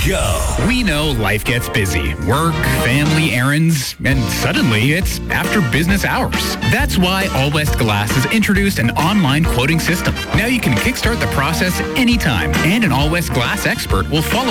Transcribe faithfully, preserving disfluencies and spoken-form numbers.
go. We know life gets busy. Work, family, errands, and suddenly it's after business hours. That's why All West Glass has introduced an online quoting system. Now you can kickstart the process anytime, and an All West Glass expert will follow